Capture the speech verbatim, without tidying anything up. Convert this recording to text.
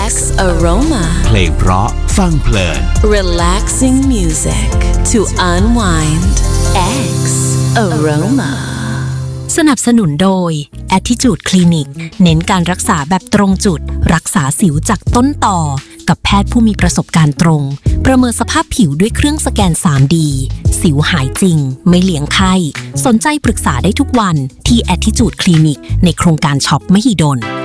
X Aroma เพลงเพราะฟังเพลิน Relaxing music to unwind X Aroma สนับสนุนโดย Attitude Clinic เน้นการรักษาแบบตรงจุดรักษาสิวจากต้นต่อกับแพทย์ผู้มีประสบการณ์ตรงประเมินสภาพผิวด้วยเครื่องสแกน ทรี ดี สิวหายจริงไม่เลี้ยงไข้สนใจปรึกษาได้ทุกวันที่ Attitude Clinic ในโครงการช็อปมหิดล